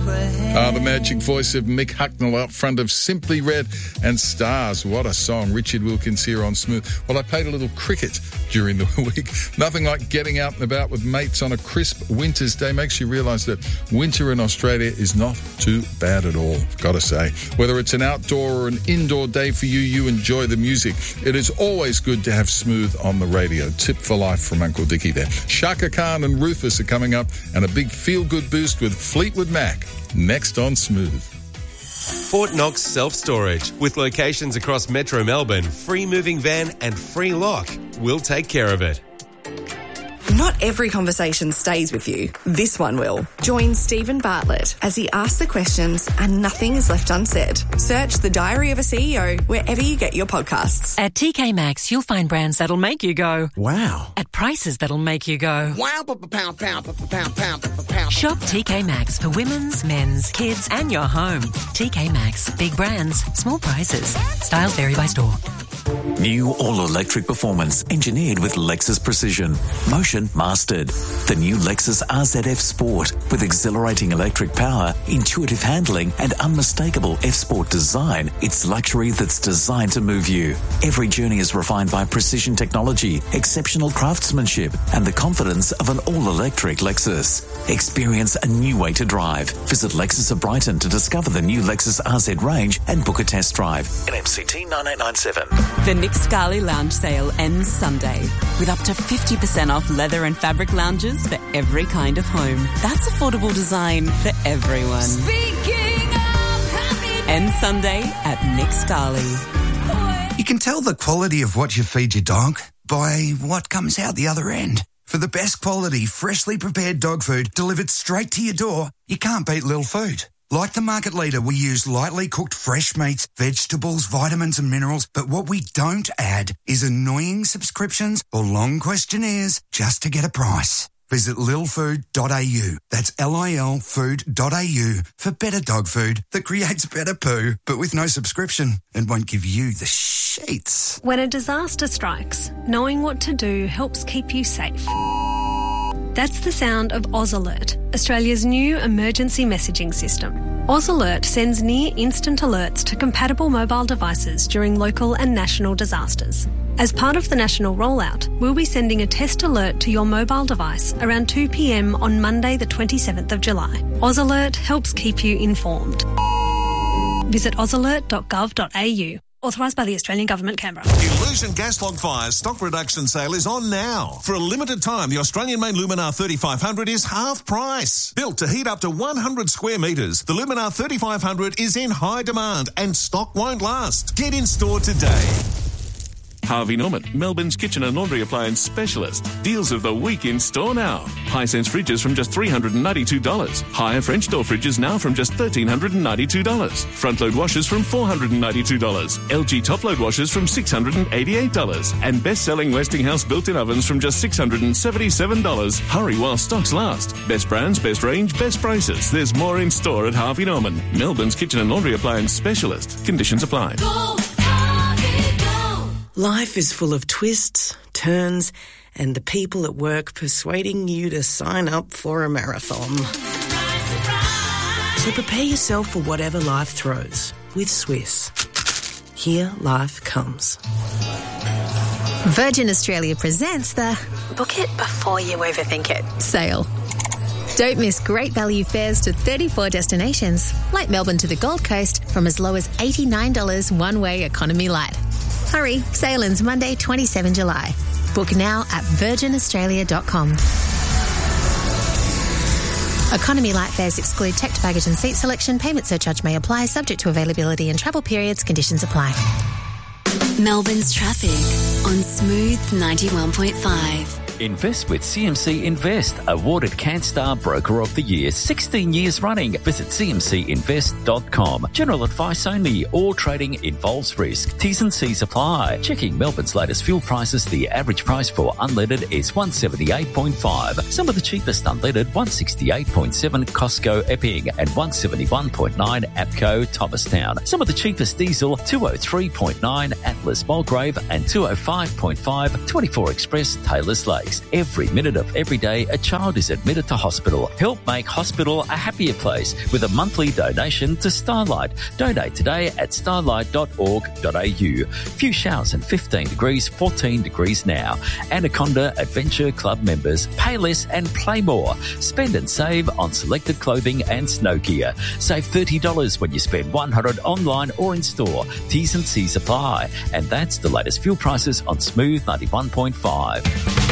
The magic voice of Mick Hucknall up front of Simply Red and Stars. What a song. Richard Wilkins here on Smooth. Well, I played a little cricket during the week. Nothing like getting out and about with mates on a crisp winter's day. Makes you realise that winter in Australia is not too bad at all, gotta say. Whether it's an outdoor or an indoor day for you, you enjoy the music. It is always good to have Smooth on the radio. Tip for life from Uncle Dickie there. Shaka Khan and Rufus are coming up, and a big feel-good boost with Fleetwood Mac. Next on Smooth. Fort Knox Self-Storage. With locations across Metro Melbourne, free moving van and free lock. We'll take care of it. Not every conversation stays with you. This one will. Join Stephen Bartlett as he asks the questions and nothing is left unsaid. Search The Diary of a CEO wherever you get your podcasts. At TK Maxx, you'll find brands that'll make you go, wow. At prices that'll make you go, wow. Shop TK Maxx for women's, men's, kids and your home. TK Maxx. Big brands, small prices. Styles vary by store. New all-electric performance engineered with Lexus precision. Motion mastered. The new Lexus RZF Sport with exhilarating electric power, intuitive handling and unmistakable F-Sport design. It's luxury that's designed to move you. Every journey is refined by precision technology, exceptional craftsmanship and the confidence of an all-electric Lexus. Experience a new way to drive. Visit Lexus of Brighton to discover the new Lexus RZ range and book a test drive. NMCT 9897. The Nick Scali Lounge sale ends Sunday with up to 50% off leather and fabric lounges for every kind of home. That's affordable design for everyone. Speaking of happy Ends Sunday at Nick Scali. You can tell the quality of what you feed your dog by what comes out the other end. For the best quality, freshly prepared dog food delivered straight to your door, you can't beat Lil Food. Like the market leader, we use lightly cooked fresh meats, vegetables, vitamins and minerals, but what we don't add is annoying subscriptions or long questionnaires just to get a price. Visit lilfood.au. That's LIL food.au for better dog food that creates better poo, but with no subscription and won't give you the sheets. When a disaster strikes, knowing what to do helps keep you safe. That's the sound of AusAlert, Australia's new emergency messaging system. AusAlert sends near-instant alerts to compatible mobile devices during local and national disasters. As part of the national rollout, we'll be sending a test alert to your mobile device around 2 p.m. on Monday the 27th of July. AusAlert helps keep you informed. Visit ausalert.gov.au. Authorised by the Australian Government, Canberra. Illusion Gas Log Fire's stock reduction sale is on now. For a limited time, the Australian-made Luminar 3500 is half price. Built to heat up to 100 square metres, the Luminar 3500 is in high demand and stock won't last. Get in store today. Harvey Norman, Melbourne's kitchen and laundry appliance specialist. Deals of the week in store now. Hisense fridges from just $392. Higher French door fridges now from just $1,392. Front load washers from $492. LG top load washers from $688. And best-selling Westinghouse built-in ovens from just $677. Hurry while stocks last. Best brands, best range, best prices. There's more in store at Harvey Norman, Melbourne's kitchen and laundry appliance specialist. Conditions apply. Life is full of twists, turns, and the people at work persuading you to sign up for a marathon. So prepare yourself for whatever life throws with Swiss. Here life comes. Virgin Australia presents the Book It Before You Overthink It sale. Don't miss great value fares to 34 destinations, like Melbourne to the Gold Coast, from as low as $89 one-way economy light. Hurry, sale ends Monday, 27 July. Book now at virginaustralia.com. Economy light fares exclude checked baggage and seat selection. Payment surcharge may apply, subject to availability and travel periods. Conditions apply. Melbourne's traffic on Smooth 91.5. Invest with CMC Invest, awarded CanStar Broker of the Year 16 years running. Visit cmcinvest.com. General advice only. All trading involves risk. T's and C's apply. Checking Melbourne's latest fuel prices, the average price for unleaded is $178.5. Some of the cheapest unleaded, $168.7 Costco Epping and $171.9 APCO Thomastown. Some of the cheapest diesel, $203.9 Atlas Mulgrave and $205.5 24 Express Taylor Slate. makes every minute of every day a child is admitted to hospital. Help make hospital a happier place with a monthly donation to Starlight. Donate today at starlight.org.au. Few showers and 15 degrees, 14 degrees now. Anaconda Adventure Club members pay less and play more. Spend and save on selected clothing and snow gear. Save $30 when you spend $100 online or in store. T's and C's apply. And that's the latest fuel prices on Smooth 91.5.